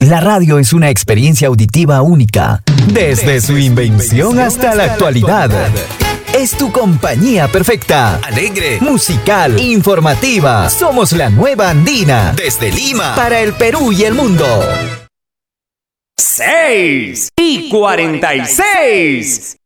La radio es una experiencia auditiva única, desde su invención hasta la actualidad. Es tu compañía perfecta, alegre, musical, informativa. Somos la nueva Andina, desde Lima, para el Perú y el mundo. 6:46.